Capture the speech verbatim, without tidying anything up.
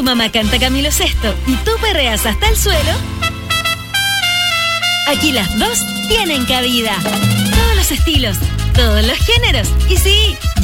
mamá canta Camilo Sesto y tú perreas hasta el suelo, aquí las dos tienen cabida. Todos los estilos, todos los géneros. Y sí,